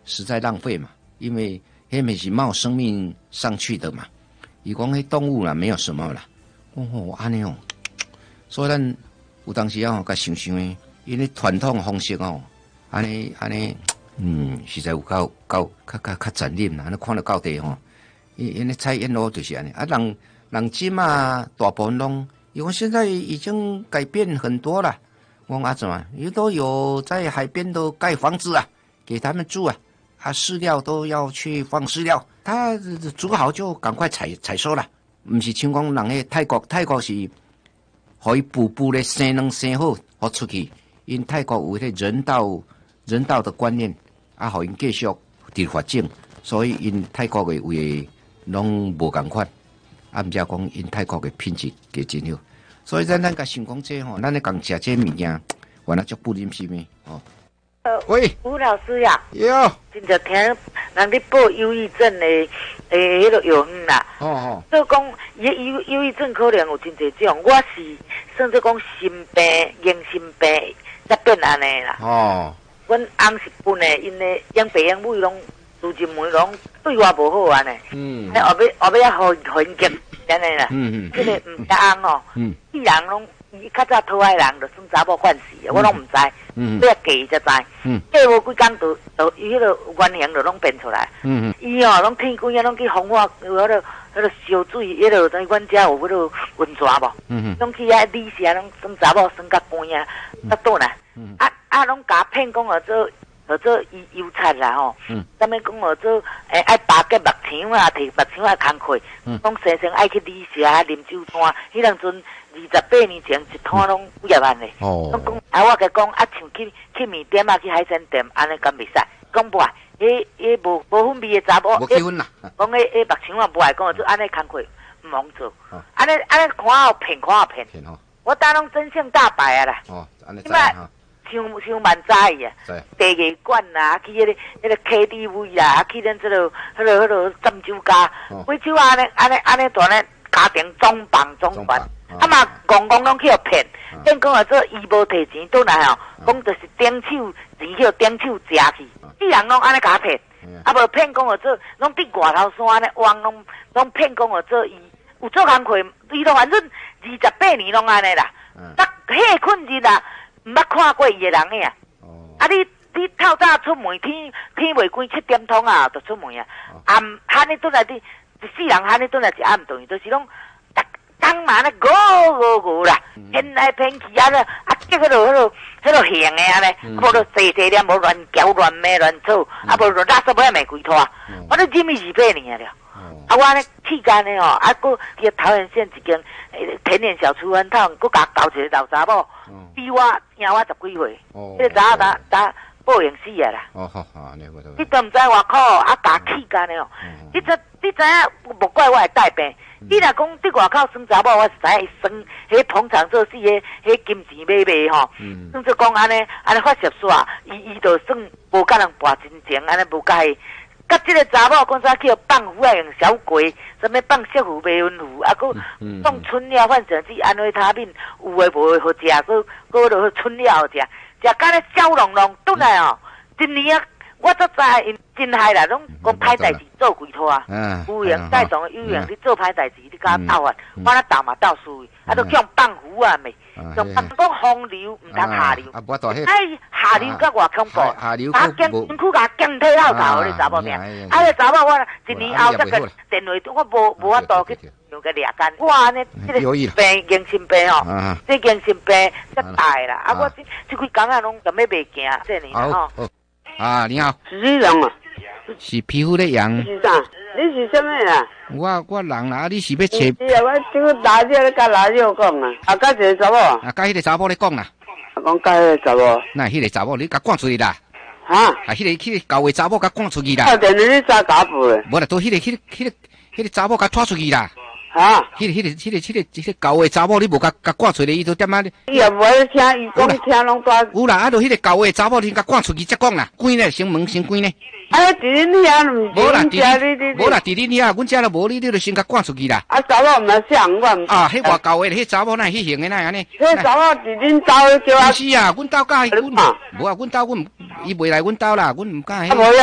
实在浪费嘛，因为迄也是冒生命上去的嘛。伊讲迄动物啦，没有什么啦。哦，安尼哦，所以咱有当时啊，甲想想诶，因为传统方式哦，安尼，实在有较残忍啦。安尼看到到底吼，因为菜烟路就是安尼啊，人今啊，大部分拢，因为现在已经改变很多了。我讲怎么，也都有在海边都盖房子啊，给他们住啊，饲料都要去放饲料，他煮好就赶快采收了，不是像讲人迄泰国是，可以步步咧生能生好，好出去，因泰国有迄人道的观念，互因继续伫发展，所以因泰国的位拢无共款，毋则讲因泰国的品质嘅真好。所以咱甲想讲这吼，咱咧讲食这物件，原来足不忍心的哦。喂， 吴老师呀， 有， 真正听人咧报忧郁症的迄个药方啦。 哦。 所以讲，忧郁症可能有真侪种，我是算做讲心病、精神病才变安尼啦。 哦。 阮翁是本的，因为养爸养母拢自认为拢对我无好安尼。后尾要互因激安尼啦。这个毋甲翁哦。伊人拢伊较早讨爱人，就算查某惯死，我拢毋知。要嫁才知。嫁无几工就伊迄个原形就拢变出来。伊哦，拢天光啊，拢去烘我迄个烧水，迄个在阮遮有迄个温泉无？拢去遐理事啊，拢算查某算甲干啊，甲倒来。拢甲骗讲做油菜啦吼，啥物讲做爱拔个目肠啊，摕目肠啊工课，讲生生爱去理事啊，啉酒摊，迄阵阵28年前一摊拢几廿万嘞。拢讲我甲讲像去面店啊，去海鲜店，安尼敢袂使？讲不爱，迄无分味的查某， 无结婚啦。 讲迄目肠啊不爱讲做安尼工课，毋通做。安尼看好骗，我当拢真相大白啊啦。 安尼知哈。像万载啊，茶艺馆啦，去迄个 KTV 啦，去咱迄个浸酒家，每酒安尼大呢家庭装扮，嘛戆拢去互骗，变讲做伊无摕钱倒来吼，讲就是点手钱去点手食去，啲人拢安尼甲骗，无骗讲做拢伫外头山呢，王拢骗讲做伊有做工课，伊都反正28年拢安尼啦，迄困日啊。毋捌看过伊个人诶你透早出门，天未关7点钟啊，就出门啊。暗喊你倒来一世人喊你倒来一暗顿，就是拢当嘛咧咕啦，骗来骗去啊叫迄落行诶安尼，无就坐念无乱叫乱骂乱做，无就垃圾尾也袂规拖。我都忍伊28年了。我安尼气干诶吼，搁去桃园县一间田园小厨饭堂，搁甲交一个老查某。比我赢我10几岁，迄个早报应死啊啦！你都毋知偌苦，甲气干的哦！你知影无怪我会带病。你若讲伫外口算查某，我是知伊算迄捧场做事，迄金钱买吼。算做讲安尼发泄煞，伊就算无甲人跋真情，安尼无甲伊。甲即个查某讲啥去放虎啊，用小鬼，什么放色虎、卖温虎，搁放春料，换成是安慰他命，有诶无诶好食，搁落去春料食，食甲咧笑容容，倒来哦，一年啊，我都知因真害啦，拢讲歹代志做几拖啊，有闲带动有闲你做歹代志，你甲斗啊，我咧斗嘛斗输，都叫人放虎啊咪，仲讲风流毋通下流，下流甲偌恐怖，身躯甲惊退后头，你查某命，个查某我一年后才个电话，我无法度去用个掠干，我安尼即个病精神病哦，这精神病则大啦，我即几工啊拢咁要袂行，这呢吼。 你好。 是你人啊？ 是皮肤的羊。 是啥？你是什么啊？ 我人啦，你是要找？ 是啊，我这个大姐咧甲老舅讲啊，甲一个查某。 甲迄个查某咧讲啦。 讲甲迄个查某。 那迄个查某你甲赶出去啦。迄个旧的查某甲赶出去啦。 电你查家父诶。 无啦，都迄个查某甲拖出去啦。迄个旧的查某你无甲赶出去，伊都点啊？ 伊也无听伊讲，听拢带。 有啦，就迄个旧的查某你甲赶出去才讲啦，关咧先门先关咧。 伫恁遐毋？ 无啦，伫恁遐，阮遮都无你就先甲赶出去啦。 查某毋来想我。 迄外旧的，迄查某那迄型的那安尼。 迄查某伫恁兜叫啊？ 是啊，阮兜甲伊，无啊，阮兜伊袂来阮兜啦，阮毋敢。